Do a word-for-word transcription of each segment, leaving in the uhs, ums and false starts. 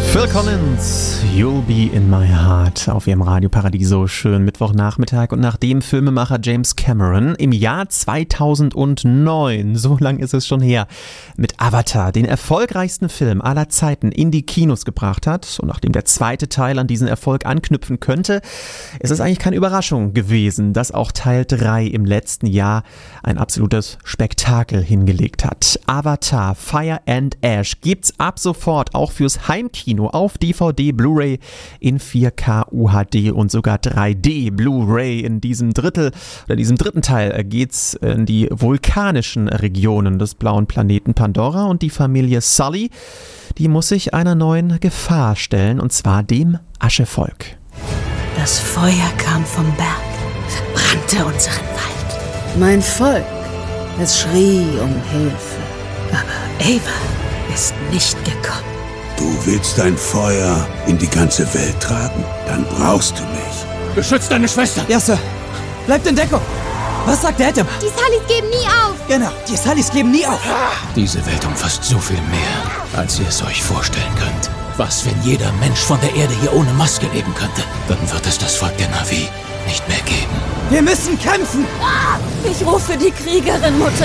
Phil Collins, You'll Be in My Heart auf ihrem Radio Paradiso. Schönen Mittwochnachmittag. Und nachdem Filmemacher James Cameron im Jahr zweitausendneun, so lang ist es schon her, mit Avatar den erfolgreichsten Film aller Zeiten in die Kinos gebracht hat und nachdem der zweite Teil an diesen Erfolg anknüpfen könnte, ist es eigentlich keine Überraschung gewesen, dass auch Teil drei im letzten Jahr ein absolutes Spektakel hingelegt hat. Avatar Fire and Ash gibt's ab sofort auch fürs Heimkino auf D V D, Blu-ray in vier K U H D und sogar drei D Blu-ray. In diesem Drittel oder diesem dritten Teil geht's in die vulkanischen Regionen des blauen Planeten Pandora und die Familie Sully, die muss sich einer neuen Gefahr stellen, und zwar dem Aschevolk. Das Feuer kam vom Berg, verbrannte unseren Wald. Mein Volk, es schrie um Hilfe, aber Ava ist nicht gekommen. Du willst dein Feuer in die ganze Welt tragen? Dann brauchst du mich. Beschützt deine Schwester! Ja, Sir. Bleibt in Deckung! Was sagt der immer? Die Sullys geben nie auf! Genau, die Sullys geben nie auf! Diese Welt umfasst so viel mehr, als ihr es euch vorstellen könnt. Was, wenn jeder Mensch von der Erde hier ohne Maske leben könnte? Dann wird es das Volk der Na'vi nicht mehr geben. Wir müssen kämpfen! Ich rufe die Kriegerin, Mutter!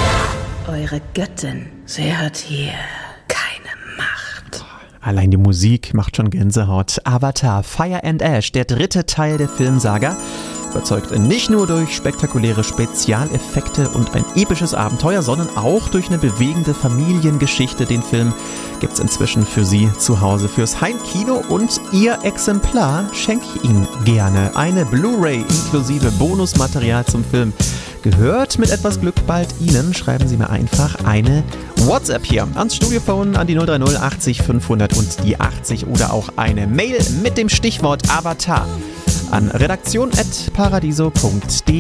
Eure Göttin, sie hat hier keine Macht. Allein die Musik macht schon Gänsehaut. Avatar Fire and Ash, der dritte Teil der Filmsaga, überzeugt nicht nur durch spektakuläre Spezialeffekte und ein episches Abenteuer, sondern auch durch eine bewegende Familiengeschichte. Den Film gibt's inzwischen für Sie zu Hause fürs Heimkino und Ihr Exemplar schenke ich Ihnen gerne. Eine Blu-ray inklusive Bonusmaterial zum Film gehört mit etwas Glück bald Ihnen. Schreiben Sie mir einfach eine WhatsApp hier ans Studiophone an die null drei null achtzig fünfhundert und die achtzig oder auch eine Mail mit dem Stichwort Avatar an redaktion at paradiso punkt de.